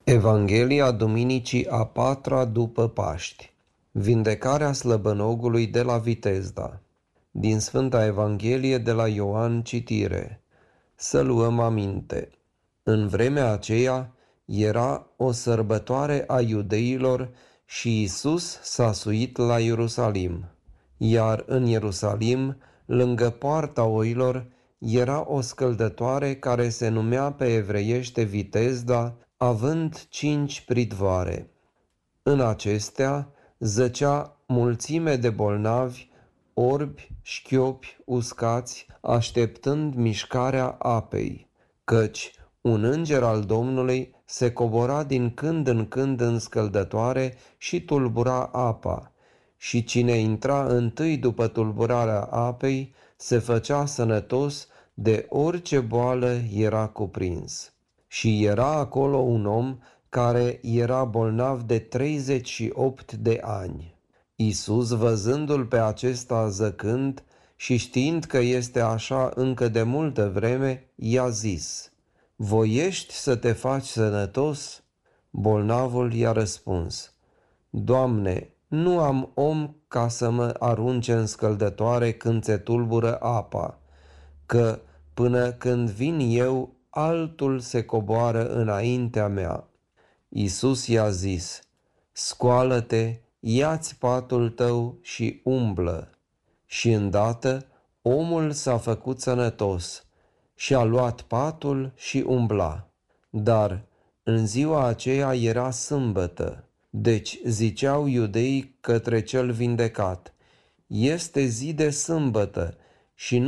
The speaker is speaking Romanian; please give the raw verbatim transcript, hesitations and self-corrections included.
Evanghelia duminicii a patra după Paști. Vindecarea slăbănogului de la Vitezda. Din Sfânta Evanghelie de la Ioan citire. Să luăm aminte. În vremea aceea era o sărbătoare a iudeilor și Iisus s-a suit la Ierusalim. Iar în Ierusalim, lângă poarta oilor, era o scăldătoare care se numea pe evreiește Vitezda, având cinci pridvoare. În acestea zăcea mulțime de bolnavi, orbi, șchiopi, uscați, așteptând mișcarea apei, căci un înger al Domnului se cobora din când în când în scăldătoare și tulbura apa, și cine intra întâi după tulburarea apei se făcea sănătos de orice boală era cuprins. Și era acolo un om care era bolnav de treizeci și opt de ani. Iisus, văzându-l pe acesta zăcând și știind că este așa încă de multă vreme, i-a zis: „Voiești să te faci sănătos?” Bolnavul i-a răspuns: „Doamne, nu am om ca să mă arunce în scăldătoare când se tulbură apa, că până când vin eu, altul se coboară înaintea mea.” Iisus i-a zis: „Scoală-te, ia-ți patul tău și umblă.” Și îndată omul s-a făcut sănătos și a luat patul și umbla. Dar în ziua aceea era sâmbătă, deci ziceau iudeii către cel vindecat: „Este zi de sâmbătă și nu